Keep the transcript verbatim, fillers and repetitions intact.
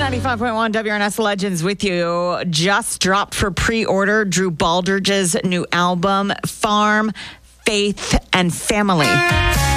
ninety-five point one W R N S Legends with you. Just dropped for pre-order Drew Baldridge's new album, Farm, Faith, and Family.